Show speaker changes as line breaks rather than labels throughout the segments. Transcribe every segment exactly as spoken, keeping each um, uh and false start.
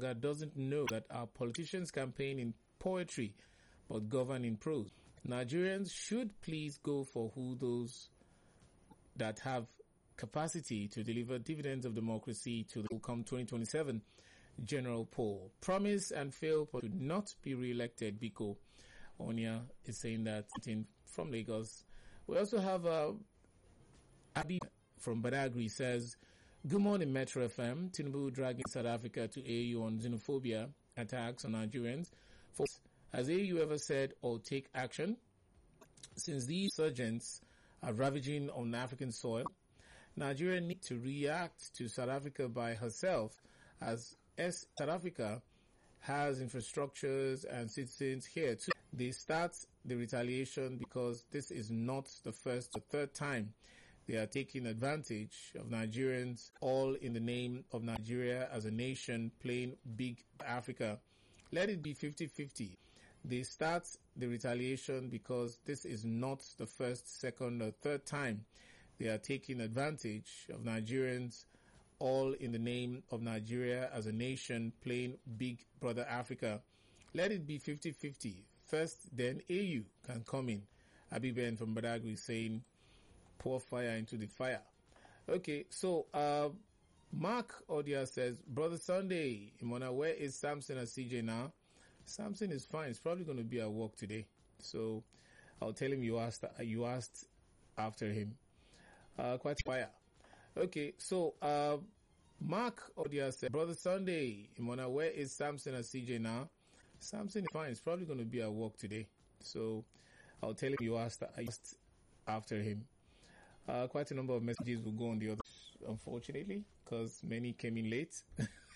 blogger doesn't know that our politicians campaign in poetry but govern in prose. Nigerians should please go for who those that have capacity to deliver dividends of democracy to the come twenty twenty-seven general poll. Promise and fail but should not be re-elected. Biko Onia is saying that in, from Lagos. We also have uh, Abi from Badagry says, good morning, Metro F M. Tinubu dragging South Africa to A U on xenophobia attacks on Nigerians. First, has A U ever said or take action? Since these insurgents are ravaging on African soil, Nigeria needs to react to South Africa by herself, as S South Africa has infrastructures and citizens here too. They start the retaliation because this is not the first or third time they are taking advantage of Nigerians, all in the name of Nigeria as a nation playing big Africa. Let it be fifty-fifty. They start the retaliation because this is not the first, second, or third time they are taking advantage of Nigerians, all in the name of Nigeria as a nation playing big brother Africa. Let it be fifty-fifty. First, then A U can come in. Abiben from Badagry saying, pour fire into the fire. Okay, so uh, Mark Odia says, Brother Sunday, Imona, where is Samson and C J now? Samson is fine. It's probably going to be at work today. So I'll tell him you asked, you asked after him. Uh, quite fire. Okay, so uh, Mark Odia said, Brother Sunday, Imona, where is Samson and C J now? Samson is fine. It's probably going to be at work today. So I'll tell him you asked, I asked after him. Uh, quite a number of messages will go on the other, unfortunately, because many came in late.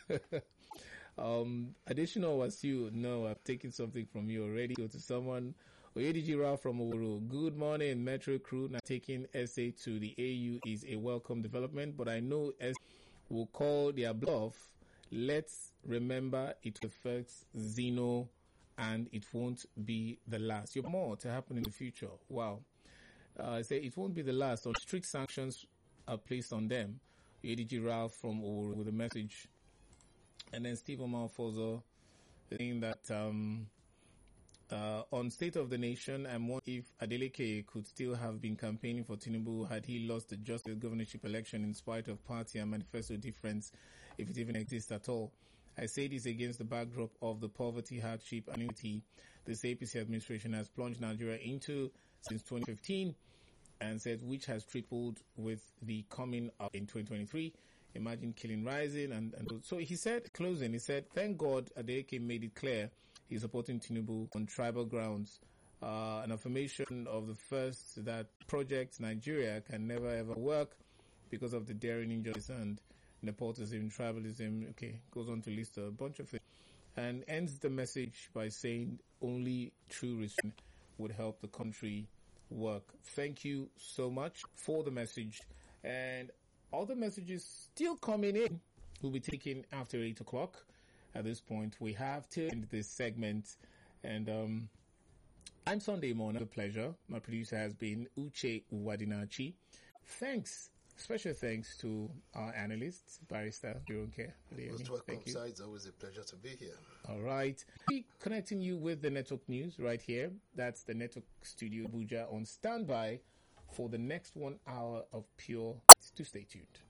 um, additional was you. No, I've taken something from you already. Go to someone. Oyediji Rao from Oworo. Good morning, Metro crew. Now taking S A to the A U is a welcome development, but I know S A will call their bluff. Let's remember it affects Zeno and it won't be the last. You have more to happen in the future. Wow. Uh, I say it won't be the last. So strict sanctions are placed on them. A D G Ralph from Oworo with a message. And then Steve Omar Fozo saying that um, uh, on State of the Nation, I'm wondering if Adeleke could still have been campaigning for Tinubu had he lost the justice governorship election in spite of party and manifesto difference, if it even exists at all. I say this against the backdrop of the poverty, hardship, and inequity this A P C administration has plunged Nigeria into since twenty fifteen, and said which has tripled with the coming up in twenty twenty-three. Imagine killing rising. And, and so he said, closing, he said, thank God Adeleke made it clear he's supporting Tinubu on tribal grounds. Uh, an affirmation of the first that Project Nigeria can never ever work because of the daring injustice and nepotism, tribalism. Okay, goes on to list a bunch of things and ends the message by saying only true respect would help the country work. Thank you so much for the message, and other messages still coming in will be taken after eight o'clock. At this point, we have to end this segment, and um, I'm Sunday morning. A pleasure. My producer has been Uche Uwadinachi. Thanks. Special thanks to our analyst, Barrister Bironke.
Most welcome, sir. It's always a pleasure to be here.
All right. Be connecting you with the network news right here. That's the network studio Abuja on standby for the next one hour of pure. To stay tuned.